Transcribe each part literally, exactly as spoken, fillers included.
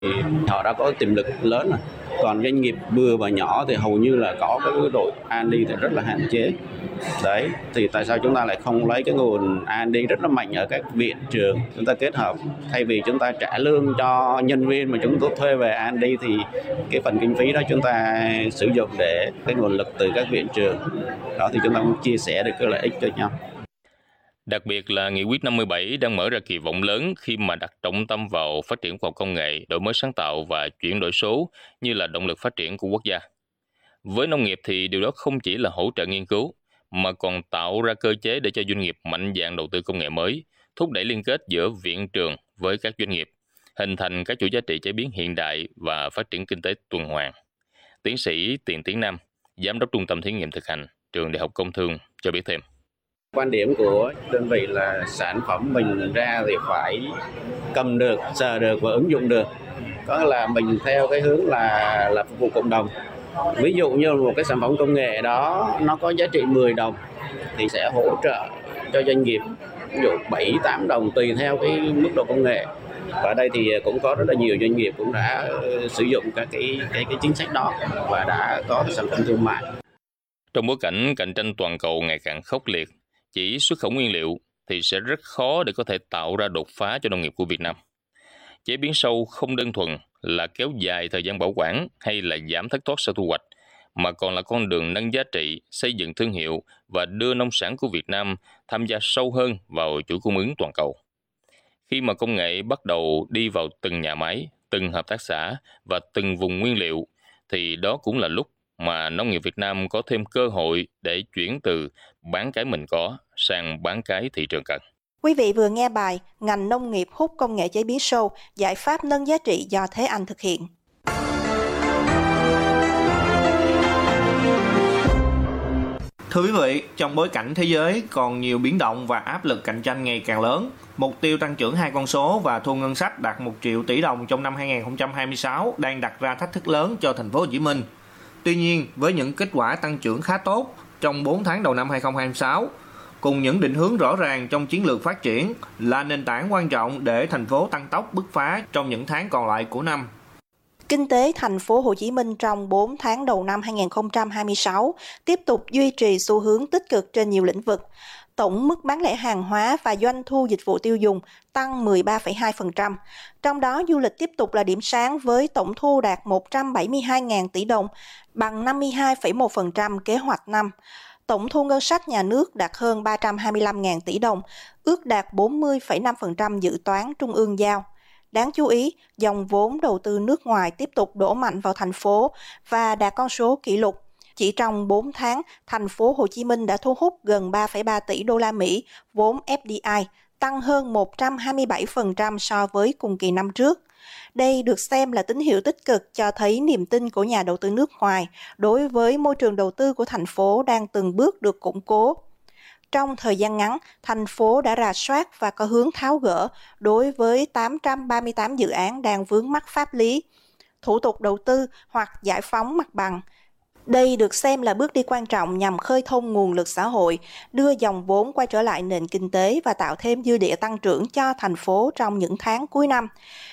thì họ đã có tiềm lực lớn rồi. Còn doanh nghiệp vừa và nhỏ thì hầu như là có cái đội a en đi thì rất là hạn chế. Đấy, thì tại sao chúng ta lại không lấy cái nguồn a en đi rất là mạnh ở các viện trường, chúng ta kết hợp, thay vì chúng ta trả lương cho nhân viên mà chúng tôi thuê về a en đi thì cái phần kinh phí đó chúng ta sử dụng để cái nguồn lực từ các viện trường. Đó thì chúng ta cũng chia sẻ được cái lợi ích cho nhau. Đặc biệt là Nghị quyết năm mươi bảy đang mở ra kỳ vọng lớn khi mà đặt trọng tâm vào phát triển khoa học công nghệ, đổi mới sáng tạo và chuyển đổi số như là động lực phát triển của quốc gia. Với nông nghiệp thì điều đó không chỉ là hỗ trợ nghiên cứu, mà còn tạo ra cơ chế để cho doanh nghiệp mạnh dạn đầu tư công nghệ mới, thúc đẩy liên kết giữa viện trường với các doanh nghiệp, hình thành các chuỗi giá trị chế biến hiện đại và phát triển kinh tế tuần hoàn. Tiến sĩ Tiền Tiến Nam, Giám đốc Trung tâm Thí nghiệm Thực hành, Trường Đại học Công Thương cho biết thêm. Quan điểm của đơn vị là sản phẩm mình ra thì phải cầm được, sờ được và ứng dụng được. Có là mình theo cái hướng là là phục vụ cộng đồng. Ví dụ như một cái sản phẩm công nghệ đó nó có giá trị mười đồng thì sẽ hỗ trợ cho doanh nghiệp ví dụ bảy tám đồng tùy theo cái mức độ công nghệ. Và đây thì cũng có rất là nhiều doanh nghiệp cũng đã sử dụng các cái cái cái chính sách đó và đã có cái sản phẩm thương mại. Trong bối cảnh cạnh tranh toàn cầu ngày càng khốc liệt, chỉ xuất khẩu nguyên liệu thì sẽ rất khó để có thể tạo ra đột phá cho nông nghiệp của Việt Nam. Chế biến sâu không đơn thuần là kéo dài thời gian bảo quản hay là giảm thất thoát sau thu hoạch, mà còn là con đường nâng giá trị, xây dựng thương hiệu và đưa nông sản của Việt Nam tham gia sâu hơn vào chuỗi cung ứng toàn cầu. Khi mà công nghệ bắt đầu đi vào từng nhà máy, từng hợp tác xã và từng vùng nguyên liệu, thì đó cũng là lúc mà nông nghiệp Việt Nam có thêm cơ hội để chuyển từ bán cái mình có sang bán cái thị trường cần. Quý vị vừa nghe bài Ngành nông nghiệp hút công nghệ chế biến sâu, giải pháp nâng giá trị do Thế Anh thực hiện. Thưa quý vị, trong bối cảnh thế giới còn nhiều biến động và áp lực cạnh tranh ngày càng lớn, mục tiêu tăng trưởng hai con số và thu ngân sách đạt một triệu tỷ đồng trong năm hai không hai sáu đang đặt ra thách thức lớn cho thành phố Hồ Chí Minh. Tuy nhiên, với những kết quả tăng trưởng khá tốt trong bốn tháng đầu năm hai không hai sáu, cùng những định hướng rõ ràng trong chiến lược phát triển là nền tảng quan trọng để thành phố tăng tốc bứt phá trong những tháng còn lại của năm. Kinh tế thành phố Hồ Chí Minh trong bốn tháng đầu năm hai không hai sáu tiếp tục duy trì xu hướng tích cực trên nhiều lĩnh vực. Tổng mức bán lẻ hàng hóa và doanh thu dịch vụ tiêu dùng tăng mười ba phẩy hai phần trăm. Trong đó du lịch tiếp tục là điểm sáng với tổng thu đạt một trăm bảy mươi hai nghìn tỷ đồng, bằng năm mươi hai phẩy một phần trăm kế hoạch năm. Tổng thu ngân sách nhà nước đạt hơn ba trăm hai mươi lăm nghìn tỷ đồng, ước đạt bốn mươi phẩy năm phần trăm dự toán trung ương giao. Đáng chú ý, dòng vốn đầu tư nước ngoài tiếp tục đổ mạnh vào thành phố và đạt con số kỷ lục. Chỉ trong bốn tháng, thành phố Hồ Chí Minh đã thu hút gần ba phẩy ba tỷ đô la Mỹ vốn ép đê i, tăng hơn một trăm hai mươi bảy phần trăm so với cùng kỳ năm trước. Đây được xem là tín hiệu tích cực cho thấy niềm tin của nhà đầu tư nước ngoài đối với môi trường đầu tư của thành phố đang từng bước được củng cố. Trong thời gian ngắn, thành phố đã rà soát và có hướng tháo gỡ đối với tám trăm ba mươi tám dự án đang vướng mắc pháp lý, thủ tục đầu tư hoặc giải phóng mặt bằng. Đây được xem là bước đi quan trọng nhằm khơi thông nguồn lực xã hội, đưa dòng vốn quay trở lại nền kinh tế và tạo thêm dư địa tăng trưởng cho thành phố trong những tháng cuối năm.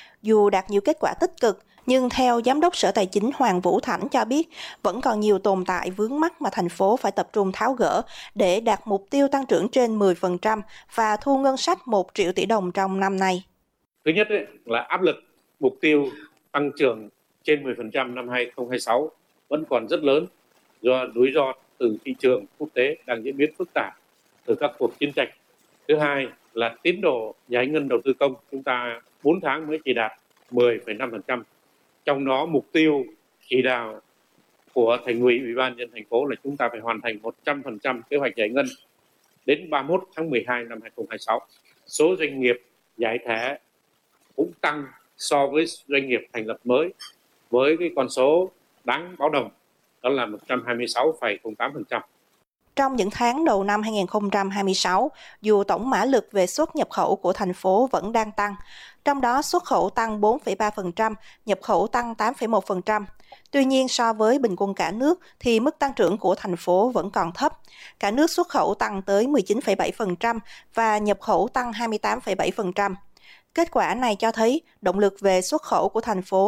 Dù đạt nhiều kết quả tích cực, nhưng theo Giám đốc Sở Tài chính Hoàng Vũ Thảnh cho biết, vẫn còn nhiều tồn tại vướng mắc mà thành phố phải tập trung tháo gỡ để đạt mục tiêu tăng trưởng trên mười phần trăm và thu ngân sách một triệu tỷ đồng trong năm nay. Thứ nhất ấy, là áp lực mục tiêu tăng trưởng trên mười phần trăm năm hai không hai sáu vẫn còn rất lớn do rủi ro từ thị trường quốc tế đang diễn biến phức tạp từ các cuộc chiến tranh. Thứ hai là tiến độ giải ngân đầu tư công chúng ta bốn tháng mới chỉ đạt mười phẩy năm phần trăm. Trong đó mục tiêu chỉ đạo của Thành ủy, Ủy ban nhân dân thành phố là chúng ta phải hoàn thành một trăm phần trăm kế hoạch giải ngân đến ba mươi mốt tháng mười hai năm hai không hai sáu. Số doanh nghiệp giải thẻ cũng tăng so với doanh nghiệp thành lập mới với cái con số đáng báo động, đó là một trăm hai mươi sáu phẩy không tám phần trăm. Trong những tháng đầu năm hai không hai sáu, dù tổng mã lực về xuất nhập khẩu của thành phố vẫn đang tăng, trong đó xuất khẩu tăng bốn phẩy ba phần trăm, nhập khẩu tăng tám phẩy một phần trăm. Tuy nhiên so với bình quân cả nước thì mức tăng trưởng của thành phố vẫn còn thấp. Cả nước xuất khẩu tăng tới mười chín phẩy bảy phần trăm và nhập khẩu tăng hai mươi tám phẩy bảy phần trăm. Kết quả này cho thấy động lực về xuất khẩu của thành phố